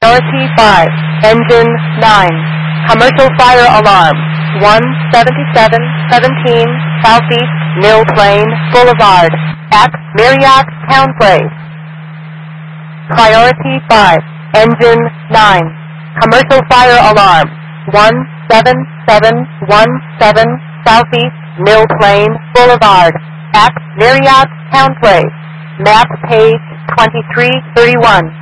Priority 5, Engine 9. Commercial fire alarm. 17717 Southeast Mill Plain Boulevard at Marriott Town Place. Priority 5, Engine 9. Commercial fire alarm. 17717 Southeast Mill Plain Boulevard at Marriott Town Place. Map page 2331.